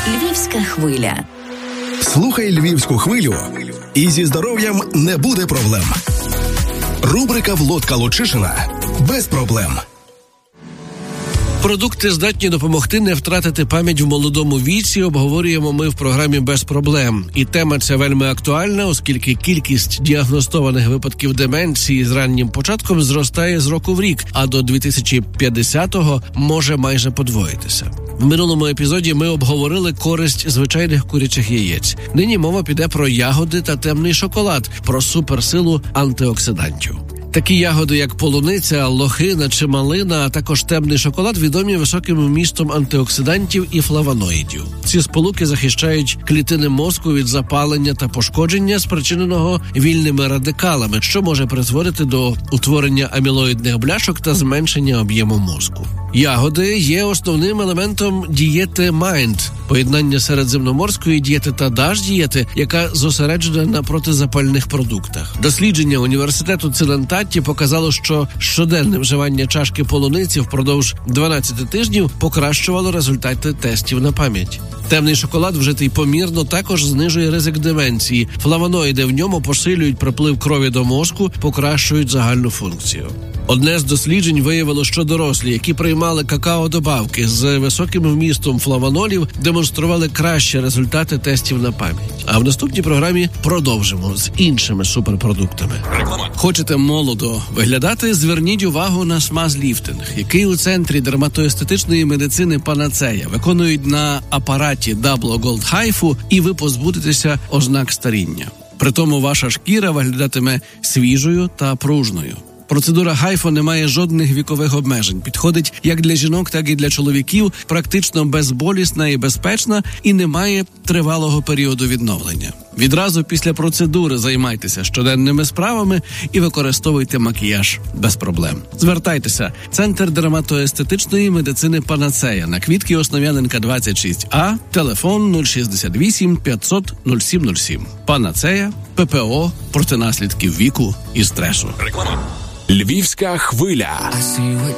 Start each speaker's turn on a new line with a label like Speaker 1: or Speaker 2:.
Speaker 1: Львівська хвиля.
Speaker 2: Слухай Львівську хвилю, і зі здоров'ям не буде проблем. Рубрика «Володька Лучишина» без проблем.
Speaker 3: Продукти здатні допомогти не втратити пам'ять в молодому віці, обговорюємо ми в програмі «Без проблем». І тема ця вельми актуальна, оскільки кількість діагностованих випадків деменції з раннім початком зростає з року в рік, а до 2050-го може майже подвоїтися. В минулому епізоді ми обговорили користь звичайних курячих яєць. Нині мова піде про ягоди та темний шоколад, про суперсилу антиоксидантів. Такі ягоди, як полуниця, лохина чи малина, а також темний шоколад, відомі високим вмістом антиоксидантів і флавоноїдів. Ці сполуки захищають клітини мозку від запалення та пошкодження, спричиненого вільними радикалами, що може призводити до утворення амілоїдних бляшок та зменшення об'єму мозку. Ягоди є основним елементом дієти Mind, поєднання середземноморської дієти та DASH-дієти, яка зосереджена на протизапальних продуктах. Дослідження університету Цинциннаті показало, що щоденне вживання чашки полуниці впродовж 12 тижнів покращувало результати тестів на пам'ять. Темний шоколад, вжитий помірно, також знижує ризик деменції. Флавоноїди в ньому посилюють приплив крові до мозку, покращують загальну функцію. Одне з досліджень виявило, що дорослі, які приймали какао-добавки з високим вмістом флавонолів, демонстрували кращі результати тестів на пам'ять. А в наступній програмі продовжимо з іншими суперпродуктами. Хочете молодо виглядати? Зверніть увагу на смаз-ліфтинг, який у центрі дерматоестетичної медицини «Панацея» виконують на апараті Double Gold Hypho, і ви позбудетеся ознак старіння. Притому ваша шкіра виглядатиме свіжою та пружною. Процедура Hypho не має жодних вікових обмежень. Підходить як для жінок, так і для чоловіків, практично безболісна і безпечна, і не має тривалого періоду відновлення. Відразу після процедури займайтеся щоденними справами і використовуйте макіяж без проблем. Звертайтеся. Центр дерматоестетичної медицини «Панацея» на Квітки Основ'яненка, 26А, телефон 068 500 0707. «Панацея», ППО проти наслідків віку і стресу.
Speaker 4: Львівська хвиля.